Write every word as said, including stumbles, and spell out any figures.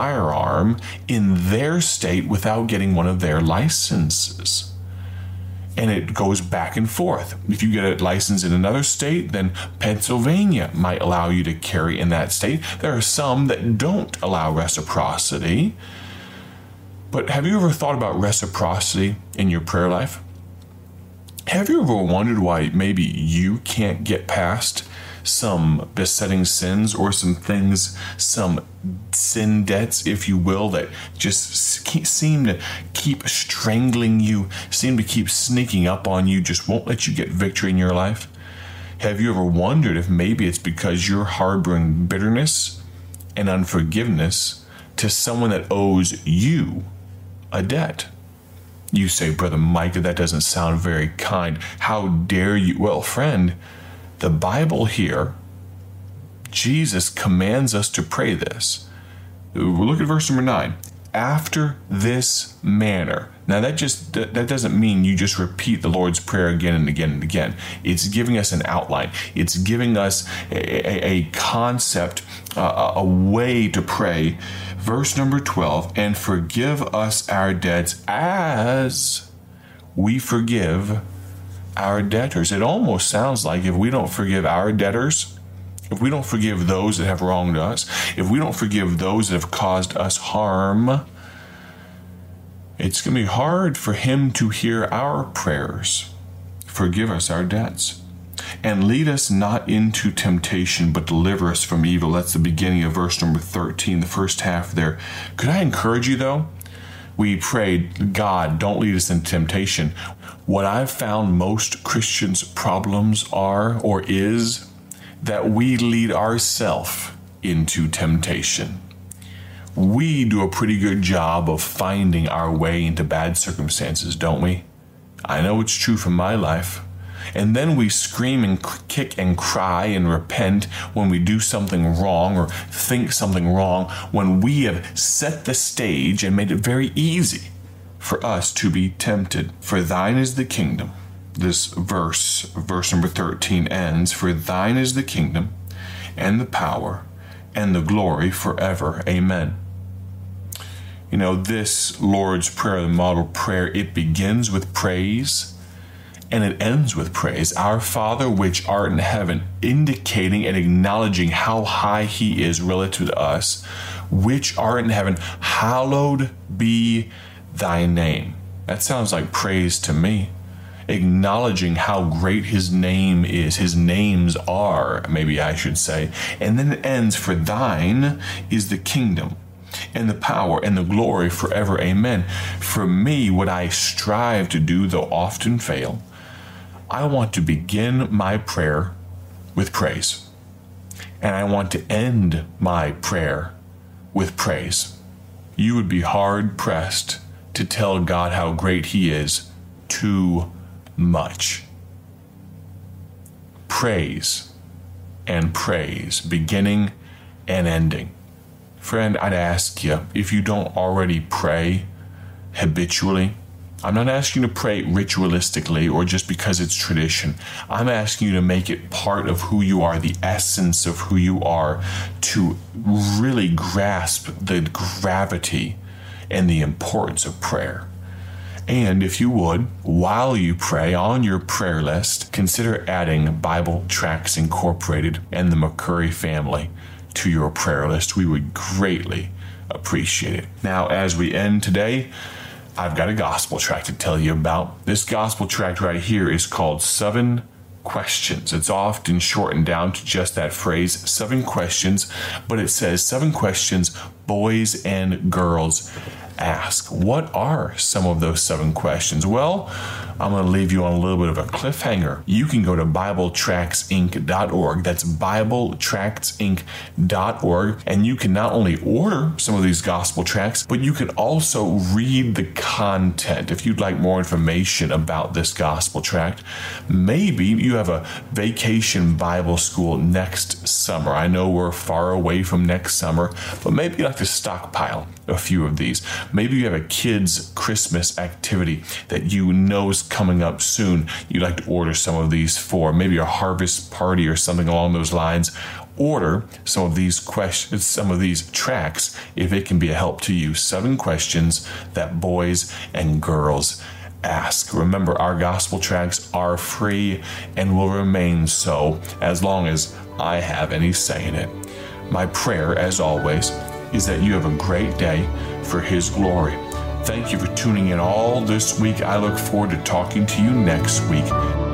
firearm in their state without getting one of their licenses. And it goes back and forth. If you get a license in another state, then Pennsylvania might allow you to carry in that state. There are some that don't allow reciprocity. But have you ever thought about reciprocity in your prayer life? Have you ever wondered why maybe you can't get past some besetting sins or some things, some sin debts, if you will, that just seem to keep strangling you, seem to keep sneaking up on you, just won't let you get victory in your life? Have you ever wondered if maybe it's because you're harboring bitterness and unforgiveness to someone that owes you a debt? You say, Brother Micah, that doesn't sound very kind. How dare you? Well, friend, the Bible here, Jesus commands us to pray this. Look at verse number nine. After this manner. Now that just that doesn't mean you just repeat the Lord's Prayer again and again and again. It's giving us an outline. It's giving us a, a, a concept, uh, a way to pray. Verse number twelve, and forgive us our debts as we forgive our debtors. It almost sounds like if we don't forgive our debtors, if we don't forgive those that have wronged us, if we don't forgive those that have caused us harm, it's going to be hard for him to hear our prayers. Forgive us our debts. And lead us not into temptation, but deliver us from evil. That's the beginning of verse number thirteen, the first half there. Could I encourage you, though? We prayed, God, don't lead us into temptation. What I've found most Christians' problems are, or is, that we lead ourselves into temptation. We do a pretty good job of finding our way into bad circumstances, don't we? I know it's true from my life. And then we scream and kick and cry and repent when we do something wrong or think something wrong, when we have set the stage and made it very easy for us to be tempted. For thine is the kingdom. This verse, verse number thirteen ends, for thine is the kingdom and the power and the glory forever. Amen. You know, this Lord's Prayer, the model prayer, it begins with praise and it ends with praise. Our Father, which art in heaven, indicating and acknowledging how high he is relative to us, which art in heaven, hallowed be thy name. That sounds like praise to me. Acknowledging how great his name is, his names are, maybe I should say. And then it ends, for thine is the kingdom and the power and the glory forever. Amen. For me, what I strive to do, though often fail, I want to begin my prayer with praise. And I want to end my prayer with praise. You would be hard pressed to tell God how great he is too much. Praise and praise, beginning and ending. Friend, I'd ask you, if you don't already pray habitually, I'm not asking you to pray ritualistically or just because it's tradition. I'm asking you to make it part of who you are, the essence of who you are, to really grasp the gravity and the importance of prayer. And if you would, while you pray on your prayer list, consider adding Bible Tracts Incorporated and the McCurry family to your prayer list. We would greatly appreciate it. Now, as we end today, I've got a gospel tract to tell you about. This gospel tract right here is called Seven Questions. It's often shortened down to just that phrase, seven questions, but it says seven questions boys and girls ask. What are some of those seven questions? Well, I'm going to leave you on a little bit of a cliffhanger. You can go to Bible Tracts Inc dot org. That's Bible Tracts Inc dot org. And you can not only order some of these gospel tracts, but you can also read the content. If you'd like more information about this gospel tract, maybe you have a vacation Bible school next summer. I know we're far away from next summer, but maybe you'd like to stockpile a few of these. Maybe you have a kid's Christmas activity that you know is coming up soon. You'd like to order some of these for maybe a harvest party or something along those lines. order some of these questions, some of these tracks, if it can be a help to you. Seven questions that boys and girls ask. Remember, our gospel tracks are free and will remain so as long as I have any say in it. My prayer, as always, is that you have a great day for His glory. Thank you for tuning in all this week. I look forward to talking to you next week.